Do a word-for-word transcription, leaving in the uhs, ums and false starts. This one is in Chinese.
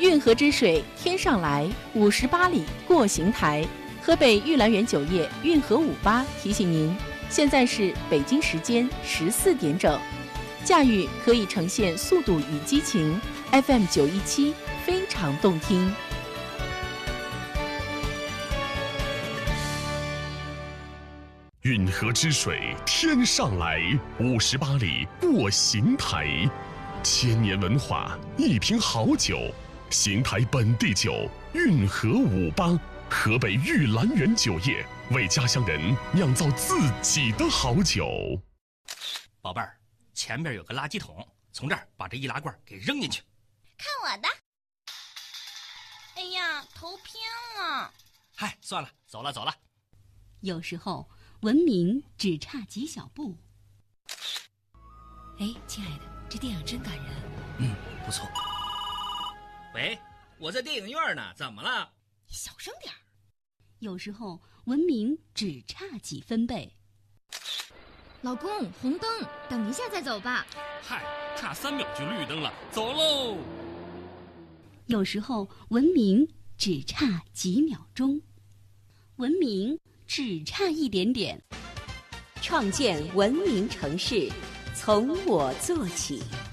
运河之水天上来，五十八里过邢台。河北玉兰园酒业运河五八提醒您，现在是北京时间十四点整。驾驭可以呈现速度与激情 ，F M 九一七非常动听。 运河之水天上来，五十八里过邢台。千年文化，一瓶好酒，邢台本地酒，运河五八，河北玉兰园酒业为家乡人酿造自己的好酒。 宝贝儿，前面有个垃圾桶，从这儿把这易拉罐给扔进去。 看我的！哎呀，头偏了。 嗨，算了，走了走了。 有时候文明只差几小步。 哎，亲爱的，这电影真感人。 嗯，不错。喂，我在电影院呢，怎么了？ 你小声点儿。 有时候文明只差几分贝。 老公，红灯，等一下再走吧。 嗨，差三秒就绿灯了，走喽。 有时候文明只差几秒钟，文明只差一点点。 创建文明城市，从我做起。